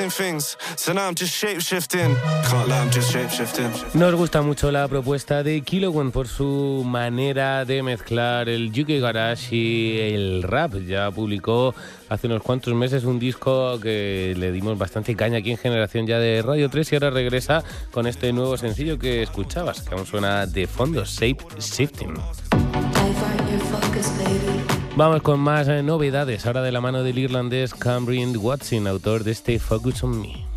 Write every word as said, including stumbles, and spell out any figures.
Nos gusta mucho la propuesta de Kilowan por su manera de mezclar el U K Garage y el rap. Ya publicó hace unos cuantos meses un disco que le dimos bastante caña aquí en Generación Ya de Radio tres y ahora regresa con este nuevo sencillo que escuchabas, que aún suena de fondo, Shape Shifting. Vamos con más eh, novedades, ahora de la mano del irlandés Cameron Watson, autor de este Focus on Me.